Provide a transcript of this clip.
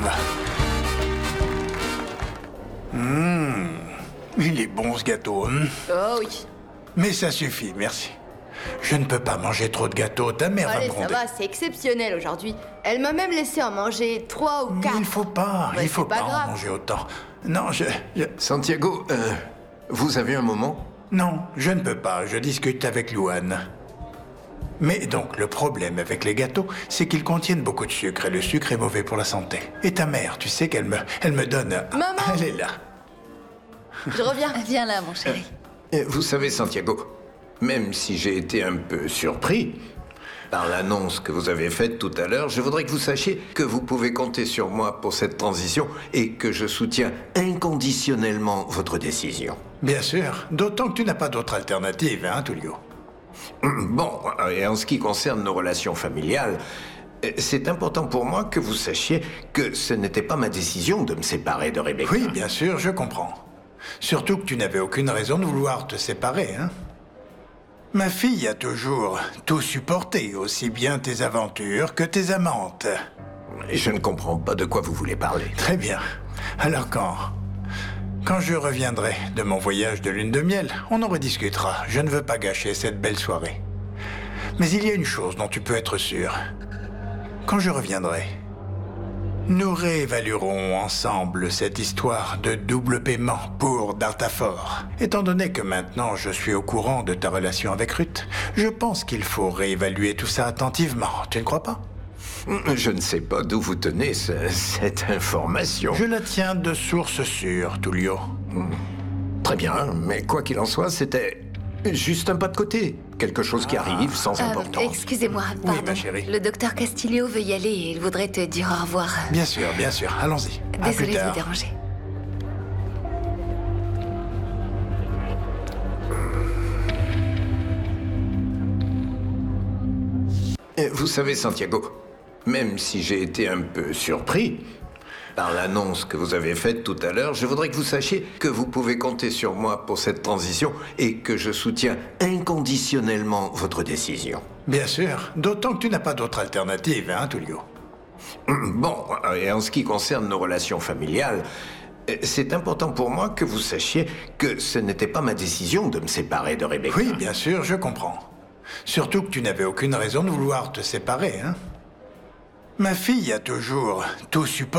va. Il est bon ce gâteau. Oh oui. Mais ça suffit, merci. Je ne peux pas manger trop de gâteaux, ta mère va Allez, me ça gronder. va, c'est exceptionnel aujourd'hui. Elle m'a même laissé en manger 3 ou 4. Mais il faut pas, Ouais, il faut c'est pas pas en grave. manger autant. Non, Santiago, vous avez un moment? Non, je ne peux pas, je discute avec Louane. Mais donc, le problème avec les gâteaux, c'est qu'ils contiennent beaucoup de sucre, et le sucre est mauvais pour la santé. Et ta mère, tu sais qu'elle me donne... Maman! Elle est là. Je reviens. Viens là, mon chéri. Vous savez, Santiago, même si j'ai été un peu surpris par l'annonce que vous avez faite tout à l'heure, je voudrais que vous sachiez que vous pouvez compter sur moi pour cette transition et que je soutiens inconditionnellement votre décision. Bien sûr, d'autant que tu n'as pas d'autre alternative, hein, Tullio? Bon, et en ce qui concerne nos relations familiales, c'est important pour moi que vous sachiez que ce n'était pas ma décision de me séparer de Rebecca. Oui, bien sûr, je comprends. Surtout que tu n'avais aucune raison de vouloir te séparer, hein? Ma fille a toujours tout supporté, aussi bien tes aventures que tes amantes. Je ne comprends pas de quoi vous voulez parler. Très bien. Alors quand je reviendrai de mon voyage de lune de miel, on en rediscutera. Je ne veux pas gâcher cette belle soirée. Mais il y a une chose dont tu peux être sûr. Quand je reviendrai, nous réévaluerons ensemble cette histoire de double paiement pour Dartafor. Étant donné que maintenant je suis au courant de ta relation avec Ruth, je pense qu'il faut réévaluer tout ça attentivement. Tu ne crois pas? Je ne sais pas d'où vous tenez cette information. Je la tiens de source sûre, Tullio. Très bien, mais quoi qu'il en soit, c'était juste un pas de côté. Quelque chose qui arrive sans importance. Excusez-moi, Oui, pardon. ma chérie. Le docteur Castillo veut y aller et il voudrait te dire au revoir. Bien sûr, allons-y. À plus Désolée de tard. vous déranger. Vous savez, Santiago, même si j'ai été un peu surpris par l'annonce que vous avez faite tout à l'heure, je voudrais que vous sachiez que vous pouvez compter sur moi pour cette transition et que je soutiens inconditionnellement votre décision. Bien sûr, d'autant que tu n'as pas d'autre alternative, hein, Tullio? Bon, et en ce qui concerne nos relations familiales, c'est important pour moi que vous sachiez que ce n'était pas ma décision de me séparer de Rebecca. Oui, bien sûr, je comprends. Surtout que tu n'avais aucune raison de vouloir te séparer, hein? Ma fille a toujours tout supporté.